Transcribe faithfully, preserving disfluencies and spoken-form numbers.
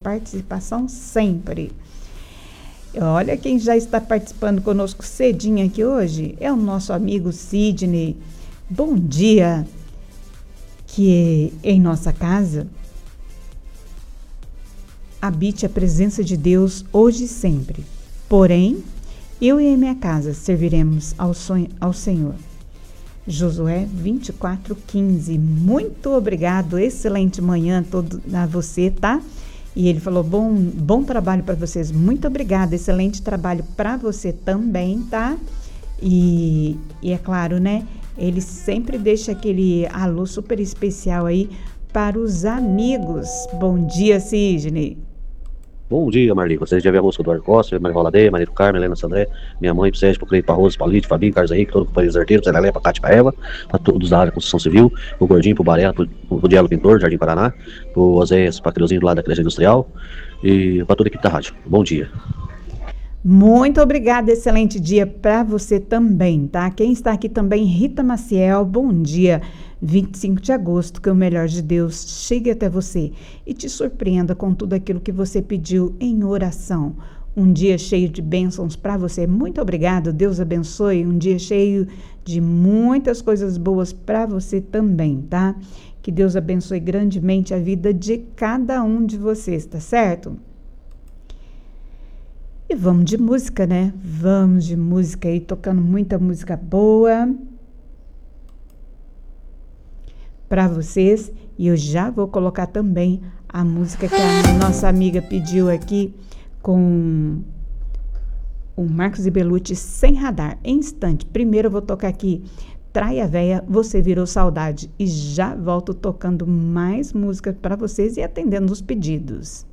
participação sempre. Olha quem já está participando conosco cedinho aqui hoje, é o nosso amigo Sidney. Bom dia, que em nossa casa habite a presença de Deus hoje e sempre. Porém, eu e a minha casa serviremos ao, sonho, ao Senhor. Josué vinte e quatro, quinze. Muito obrigado, excelente manhã todo a você, tá? E ele falou, bom, bom trabalho para vocês. Muito obrigada, excelente trabalho para você também, tá? E, e é claro, né? Ele sempre deixa aquele alô super especial aí para os amigos. Bom dia, Sidney. Bom dia, Marli. Vocês já viram a música do Eduardo Costa, Maria Valadeia, Maria do Carmo, Helena Sandré, minha mãe, pro Sérgio, pro Cleito, pro Arroz, pro Paulite, Fabinho, Carlos Henrique, todo o companheiro arteiro, Zé Lelé, pra Cátia, pra Eva, pra todos da área da construção civil, pro Gordinho, pro Baré, pro, pro Diego Pintor, Jardim Paraná, pro Oséias, pra Creuzinho do lado da Creche Industrial e pra toda a equipe da rádio. Bom dia. Muito obrigada, excelente dia para você também, tá? Quem está aqui também, Rita Maciel, bom dia. vinte e cinco de agosto, que o melhor de Deus chegue até você e te surpreenda com tudo aquilo que você pediu em oração. Um dia cheio de bênçãos para você. Muito obrigado, Deus abençoe. Um dia cheio de muitas coisas boas para você também, tá? Que Deus abençoe grandemente a vida de cada um de vocês, tá certo? E vamos de música, né? Vamos de música aí, tocando muita música boa para vocês. E eu já vou colocar também a música que a nossa amiga pediu aqui com o Marcos e Belucci, Sem Radar, em instante. Primeiro eu vou tocar aqui Traia Véia, Você Virou Saudade, e já volto tocando mais música para vocês e atendendo os pedidos.